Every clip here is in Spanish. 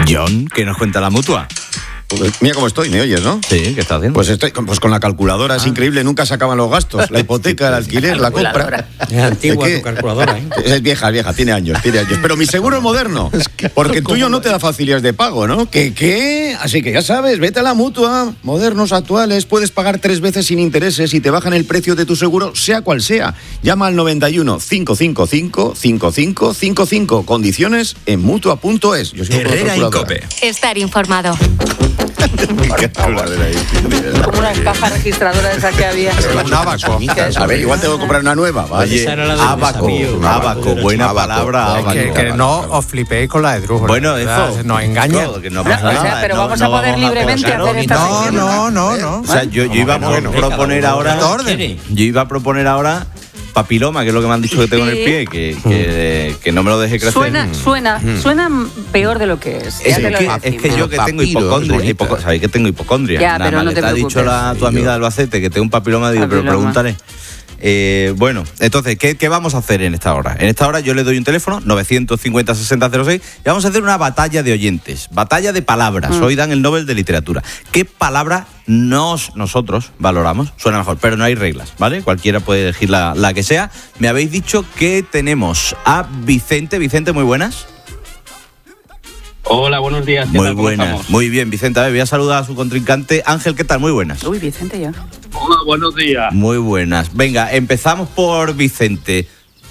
John, ¿qué nos cuenta la Mutua? Pues mira cómo estoy, ¿me oyes, no? Sí, ¿qué estás haciendo? Pues estoy con la calculadora, es increíble, nunca se acaban los gastos. La hipoteca, el alquiler, la compra. Es antigua tu calculadora, ¿eh? Es vieja, tiene años. Pero mi seguro es moderno, porque el tuyo no te da facilidades de pago, ¿no? ¿Qué? Así que ya sabes, vete a la Mutua, modernos, actuales, puedes pagar 3 veces sin intereses y te bajan el precio de tu seguro, sea cual sea. Llama al 91 555 5555. Condiciones en Mutua.es. Herrera Incope. Estar informado. Como unas cajas registradoras de esas que había. Un abaco. A ver, igual tengo que comprar una nueva. Oye, abaco, buena palabra. Que no os flipéis con la de Drújula. Bueno, eso. Nos engañan. Que no pasa nada. Pero vamos a poder libremente hacer esta sección. No. O sea, yo iba a proponer ahora. Yo iba a proponer ahora papiloma, que es lo que me han dicho que tengo en el pie, que no me lo deje crecer. Suena peor de lo que es. Es que yo que tengo hipocondria. ¿Sabéis que tengo hipocondria? Ya, pero no te ha dicho tu amiga de Albacete que tengo un papiloma, digo, pero pregúntale. Bueno, entonces, ¿qué vamos a hacer en esta hora? En esta hora yo le doy un teléfono, 950-6006, y vamos a hacer una batalla de oyentes, batalla de palabras. Hoy dan el Nobel de Literatura. ¿Qué palabra nosotros valoramos? Suena mejor, pero no hay reglas, ¿vale? Cualquiera puede elegir la que sea. Me habéis dicho que tenemos a Vicente. Vicente, muy buenas. Hola, buenos días. Muy buenas. Muy bien, Vicente. A ver, voy a saludar a su contrincante. Ángel, ¿qué tal? Muy buenas. Uy, Vicente ya. Hola, buenos días. Muy buenas. Venga, empezamos por Vicente.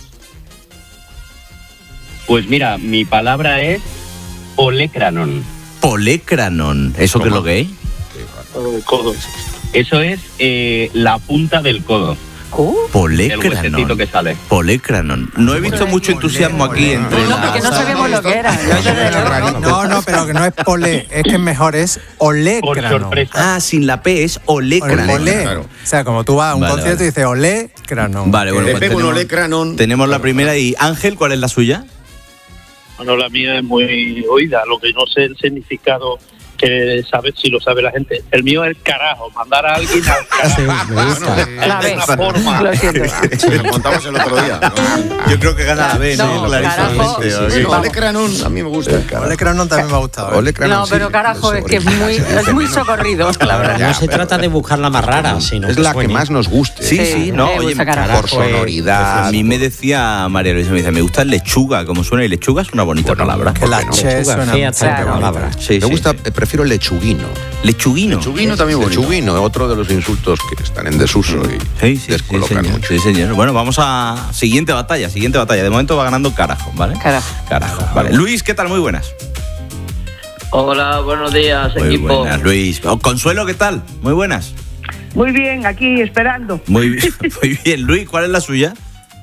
Pues mira, mi palabra es olecranon. Polecranon. ¿Eso qué es lo que es? Codo. Eso es la punta del codo. Polecranon. El huesecito que sale. Polecranon. No he visto mucho entusiasmo aquí entre No, porque no sabemos lo que era. No, pero que no es polé, es que mejor es Por olecranon. sorpresa. Ah, sin la P es olecranon. Olé. Claro. O sea, como tú vas a un concierto y dices olecranon. Vale, bueno, Le pues pego un olecranon. tenemos la primera. Y Ángel, ¿cuál es la suya? Bueno, la mía es muy oída, lo que no sé el significado, que sabe si lo sabe la gente. El mío es el carajo, mandar a alguien al carajo. Sí, me gusta. La De B. una forma. Lo siento. Lo contamos el otro día. Yo creo que gana la B, No, carajo. Bueno, olecranon, a mí me gusta. Olecranon también me ha gustado. No, pero carajo, es que es muy socorrido, la verdad. No se trata de buscar la más rara, sino Es que la suene. que más nos guste. Sí, no, me oye, gusta carajo. Por sonoridad. a mí me decía María Luisa, me dice, me gusta lechuga, como suena, y lechuga es una bonita palabra. Que la che Lechuga suena fea, tal Claro. palabra. Sí, Me gusta, sí. prefiero lechuguino. Lechuguino. Lechuguino también bonito. Lechuguino, otro de los insultos que están en desuso y Sí, descolocan señor. mucho. Sí, señor. Bueno, vamos a siguiente batalla. De momento va ganando Carajo, ¿vale? Carajo. Vale. Luis, ¿qué tal? Muy buenas. Hola, buenos días, Muy buenas, Luis. Consuelo, ¿qué tal? Muy buenas. Muy bien, aquí esperando. Muy bien. Luis, ¿cuál es la suya?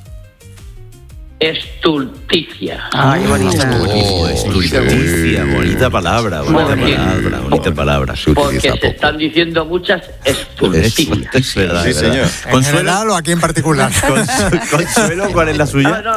Estulticia. Ay, bonita. Estulticia, bonita palabra. Bonita palabra. Se utiliza Porque se poco. están diciendo muchas estulticias. Es verdad, Sí, es verdad. señor. ¿En Consuelo, general o aquí en particular? Consuelo, ¿cuál es la suya? No.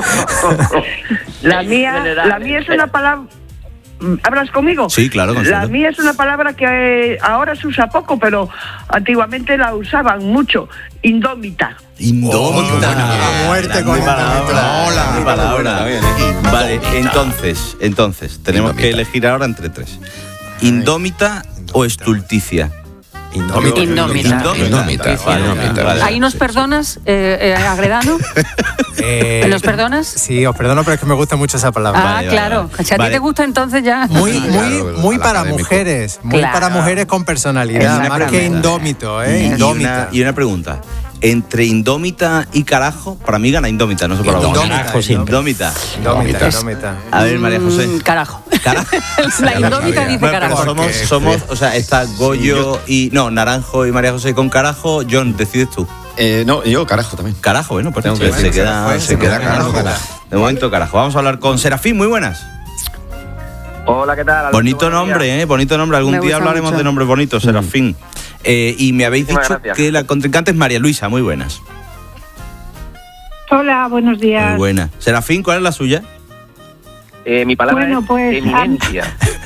La mía es una palabra. ¿Hablas conmigo? Sí, claro, Consuelo. La mía es una palabra que ahora se usa poco, pero antiguamente la usaban mucho. Indómita. Indómita. A muerte con Hola. Palabra. Vale, entonces, tenemos que elegir ahora entre 3. ¿Indómita o estulticia? Indómita. Vale. ¿Ahí nos perdonas, Agredano? ¿Nos perdonas? Sí, os perdono, pero es que me gusta mucho esa palabra. Ah, Vale, claro. vale. Si a ti Vale. te gusta, entonces ya. Muy Claro, para académico. mujeres, muy Claro. para mujeres con personalidad, más que indómito, indómita. Y una pregunta. Entre indómita y carajo, para mí gana indómita, no sé para vos. Carajo siempre. Indómita. Indómita. A ver, María José. Carajo. Carajo. La indómita dice Bueno, pero carajo. somos, o sea, está Goyo y. No, Naranjo y María José con carajo. John, decides tú. No, yo carajo también. Carajo, bueno, pues Tengo que se queda carajo. De momento, carajo. Vamos a hablar con Serafín, muy buenas. Hola, ¿qué tal? Bonito nombre, bonito nombre. Algún Me día gusta hablaremos mucho. de nombres bonitos, Serafín. Y me habéis Muchísimas dicho gracias. que la contrincante es María Luisa, muy buenas. Hola, buenos días. Muy buena. Serafín, ¿cuál es la suya? Mi palabra Bueno, es pues, eminencia.